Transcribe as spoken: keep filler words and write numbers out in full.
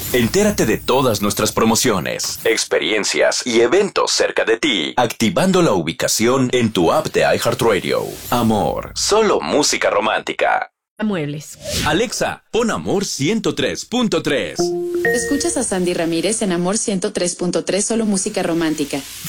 Entérate de todas nuestras promociones, experiencias y eventos cerca de ti, activando la ubicación en tu app de iHeartRadio. Amor, solo música romántica. Muebles. Alexa, pon Amor ciento tres punto tres. Escuchas a Sandy Ramírez en Amor ciento tres punto tres, solo música romántica.